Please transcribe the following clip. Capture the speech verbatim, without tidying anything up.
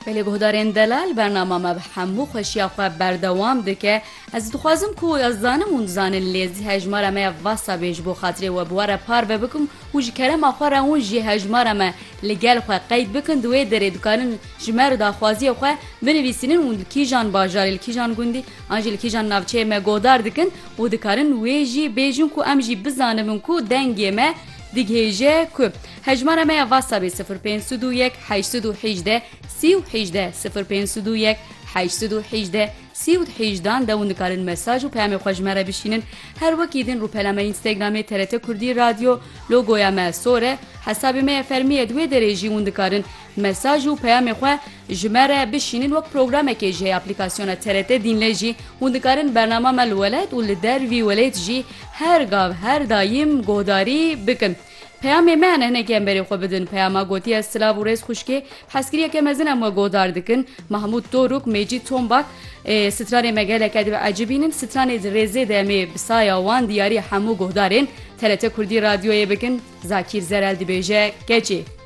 بله گهدارین دلال برنامه ما به همو خوشیا خو بردوام دکه از دخوازم کو از زانم اون زانن لیزی هجمار ما واسا بیج بو خاطر و بواره پار و بکم و جکرم آخر اون جی هجمار ما لگل خو قید بکن دوی دره دکارن جمر داخوازی خو بنویسینن اون کیجان باجار کیجان گوندی انجل کیجان ناوچه ما گودار دکن و دکارن ویجی بیجون کو امجی بزانم کو دنگی ما دیگه کو هجمار ما واسا به صفر پنج دو یک هشت دو هجده سی و هجده صفر پنج دو یک هشت دو هجده سی و هجده داون دکارن مساج و پیام خوش مره بشینن هر وقت دیدن رو پلمه اینستاگرامی ترت کردی رادیو لوگویا ما سوره حساب ما فرمی دوی درجی اون دکارن مساج و پیام خو جمره بشینن وقت پروگرام که جه اپلیکاسیون ترت دینلجی اون دکارن برنامه مل ولد و لدر وی ولد جی هر گاو هر دایم گوداری بکن پیام من هنه که امبری خو بدن پیام گوتی استلا و ریز خوشکی حسکریه که مزن اما گودار دکن محمود دوروک میجی تومباک ستران مگل کدی عجیبینن ستران ریزه دمی بسایا وان دیاری همو گودارین ترت کردی رادیوی بکن زاکیر زرال دی بیجه گچی